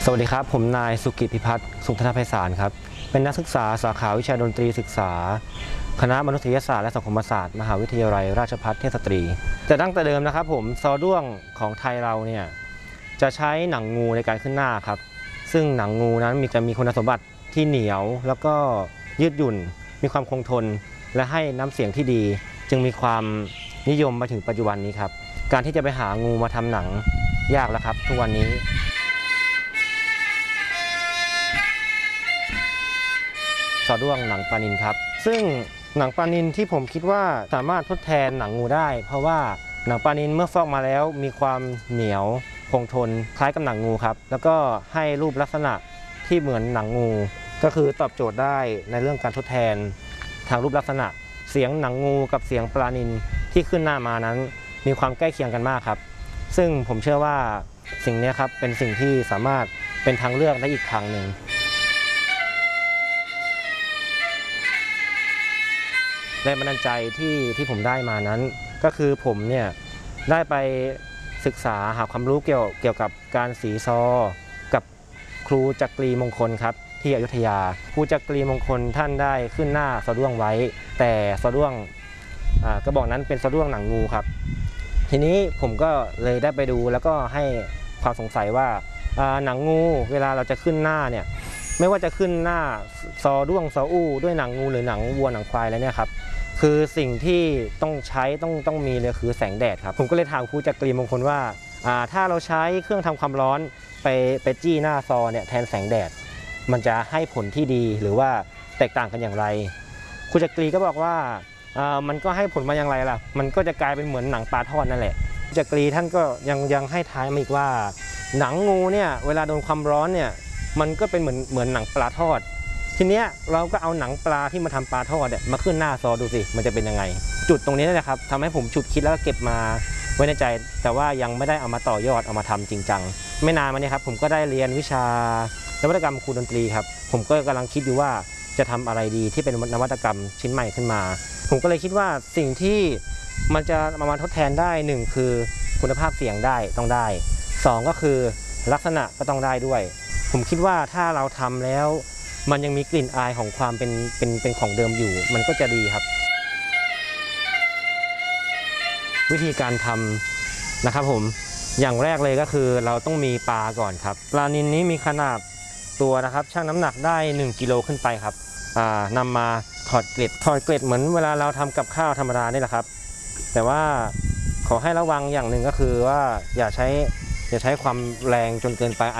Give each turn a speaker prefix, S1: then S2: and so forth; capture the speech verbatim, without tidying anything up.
S1: สวัสดีครับผมนายสุกิจพิพัฒน์สุขธนไพศาลครับเป็นนักศึกษาสาขาวิชาดนตรีศึกษาคณะมนุษยศาสตร์และสังคมศาสตร์มหาวิทยาลัยราชภัฏเทพสตรีแต่ตั้งแต่เดิมนะครับผมซอด้วงของไทยเราเนี่ยจะใช้หนังงูในการขึ้นหน้าครับซึ่งหนังงูนั้นมีจะมีคุณสมบัติที่เหนียวแล้วก็ยืดหยุ่นมีความคงทนและให้น้ำเสียงที่ดีจึงมีความนิยมมาถึงปัจจุบันนี้ครับการที่จะไปหางูมาทำหนังยากแล้วครับทุกวันนี้ซอด้วงหนังปลานิลครับซึ่งหนังปลานิลที่ผมคิดว่าสามารถทดแทนหนังงูได้เพราะว่าหนังปลานิลเมื่อฟอกมาแล้วมีความเหนียวคงทนคล้ายกับหนังงูครับแล้วก็ให้รูปลักษณะที่เหมือนหนังงูก็คือตอบโจทย์ได้ในเรื่องการทดแทนทางรูปลักษณะเสียงหนังงูกับเสียงปลานิลที่ขึ้นหน้ามานั้นมีความใกล้เคียงกันมากครับซึ่งผมเชื่อว่าสิ่งนี้ครับเป็นสิ่งที่สามารถเป็นทางเลือกได้อีกทางหนึ่งแรงบันดาลใจที่ที่ผมได้มานั้นก็คือผมเนี่ยได้ไปศึกษาหาความรู้เกี่ยวเกี่ยวกับการสีซอกับครูจักรีมงคลครับที่อยุธยาครูจักรีมงคลท่านได้ขึ้นหน้าซอด้วงไว้แต่ซอด้วงกระบอกนั้นเป็นซอด้วงหนังงูครับทีนี้ผมก็เลยได้ไปดูแล้วก็ให้ความสงสัยว่าหนังงูเวลาเราจะขึ้นหน้าเนี่ยไม่ว่าจะขึ้นหน้าซอด้วงซออู้ด้วยหนังงูหรือหนังวัวหนังควายแล้วเนี่ยครับคือสิ่งที่ต้องใช้ต้องต้องมีเลยคือแสงแดดครับผมก็เลยถามครูจักรีมงคลว่าถ้าเราใช้เครื่องทำความร้อนไปไปจี้หน้าซอเนี่ยแทนแสงแดดมันจะให้ผลที่ดีหรือว่าแตกต่างกันอย่างไรครูจักรีก็บอกว่ามันก็ให้ผลมาอย่างไรล่ะมันก็จะกลายเป็นเหมือนหนังปลาทอดนั่นแหละครูจักรีท่านก็ยังยังให้ท้ายมาอีกว่าหนังงูเนี่ยเวลาโดนความร้อนเนี่ยมันก็เป็นเหมือนเหมือนหนังปลาทอดทีเนี้ยเราก็เอาหนังปลาที่มาทำปลาทอดเนี่ยมาขึ้นหน้าซอดูสิมันจะเป็นยังไงจุดตรงนี้นี่แหละครับทำให้ผมฉุดคิดแล้วก็เก็บมาไว้ในใจแต่ว่ายังไม่ได้เอามาต่อยอดเอามาทำจริงจังไม่นานมานี้ครับผมก็ได้เรียนวิชานวัตกรรมครูดนตรีครับผมก็กำลังคิดอยู่ว่าจะทำอะไรดีที่เป็นนวัตกรรมชิ้นใหม่ขึ้นมาผมก็เลยคิดว่าสิ่งที่มันจะมาทดแทนได้หนึ่งคือคุณภาพเสียงได้ต้องได้สองก็คือลักษณะก็ต้องได้ด้วยผมคิดว่าถ้าเราทำแล้วมันยังมีกลิ่นอายของความเป็นเป็นเป็นของเดิมอยู่มันก็จะดีครับวิธีการทำนะครับผมอย่างแรกเลยก็คือเราต้องมีปลาก่อนครับปลานิลนี้มีขนาดตัวนะครับชั่งน้ำหนักได้หนึ่งกิโลขึ้นไปครับนำมาถอดเกล็ดถอดเกล็ดเหมือนเวลาเราทำกับข้าวธรรมดานี่แหละครับแต่ว่าขอให้ระวังอย่างหนึ่งก็คือว่าอย่าใช้อย่าใช้ความแรงจนเกินไป